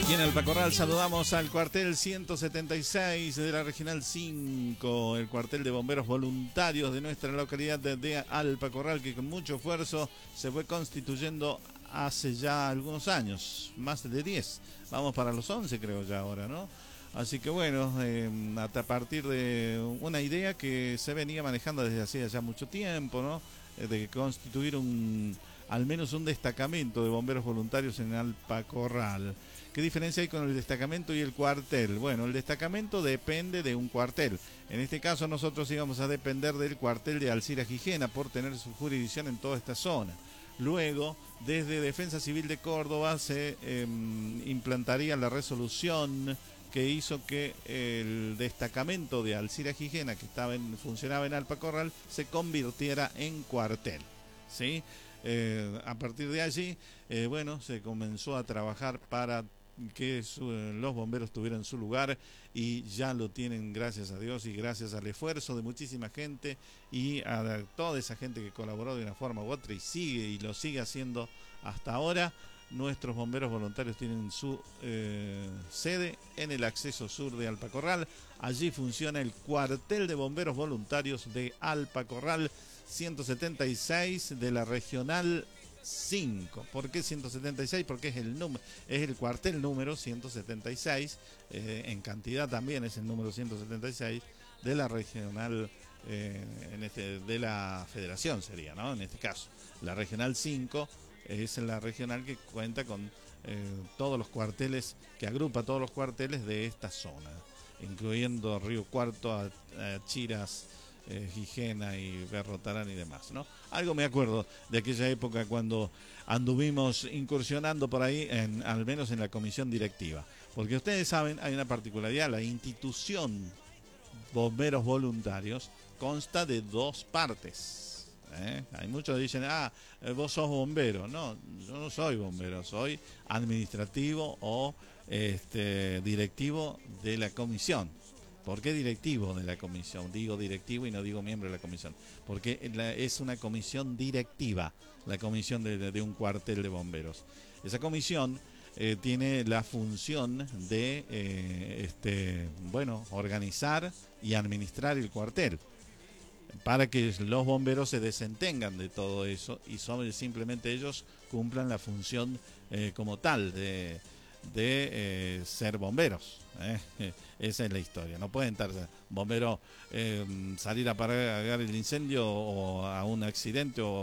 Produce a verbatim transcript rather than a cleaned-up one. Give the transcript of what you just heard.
Aquí en Alpacorral saludamos al cuartel ciento setenta y seis de la Regional cinco, el cuartel de bomberos voluntarios de nuestra localidad de, de Alpacorral, que con mucho esfuerzo se fue constituyendo hace ya algunos años, más de diez, vamos para los once creo ya ahora, ¿no? Así que bueno, eh, a partir de una idea que se venía manejando desde hacía ya mucho tiempo, ¿no? Eh, de constituir un, al menos un destacamento de bomberos voluntarios en Alpacorral. ¿Qué diferencia hay con el destacamento y el cuartel? Bueno, el destacamento depende de un cuartel. En este caso nosotros íbamos a depender del cuartel de Alcira Gijena por tener su jurisdicción en toda esta zona. Luego, desde Defensa Civil de Córdoba se eh, implantaría la resolución que hizo que el destacamento de Alcira Gijena, que estaba en, funcionaba en Alpacorral, se convirtiera en cuartel, ¿sí? Eh, a partir de allí, eh, bueno, se comenzó a trabajar para que su, los bomberos tuvieran su lugar, y ya lo tienen, gracias a Dios y gracias al esfuerzo de muchísima gente y a toda esa gente que colaboró de una forma u otra y sigue y lo sigue haciendo hasta ahora. Nuestros bomberos voluntarios tienen su eh, sede en el acceso sur de Alpacorral. Allí funciona el cuartel de bomberos voluntarios de Alpacorral ciento setenta y seis de la Regional cinco. ¿Por qué ciento setenta y seis? Porque es el número, es el cuartel número ciento setenta y seis, eh, en cantidad también es el número ciento setenta y seis de la Regional, eh, en este, de la Federación sería, ¿no? En este caso, la Regional cinco es la regional que cuenta con eh, todos los cuarteles, que agrupa todos los cuarteles de esta zona, incluyendo Río Cuarto, a, a Chiras, eh, Gijena y Berrotarán y demás, ¿no? Algo me acuerdo de aquella época cuando anduvimos incursionando por ahí, en, al menos en la comisión directiva, porque ustedes saben, hay una particularidad: la institución bomberos voluntarios consta de dos partes. ¿Eh? Hay muchos que dicen, ah, vos sos bombero. No, yo no soy bombero, soy administrativo o este, directivo de la comisión. ¿Por qué directivo de la comisión? Digo directivo y no digo miembro de la comisión, porque la, es una comisión directiva, la comisión de, de un cuartel de bomberos. Esa comisión eh, tiene la función de eh, este, bueno, organizar y administrar el cuartel, para que los bomberos se desentengan de todo eso y son, simplemente ellos cumplan la función eh, como tal de, de eh, ser bomberos. ¿eh? Esa es la historia. No pueden estar bomberos, eh, salir a apagar el incendio o a un accidente o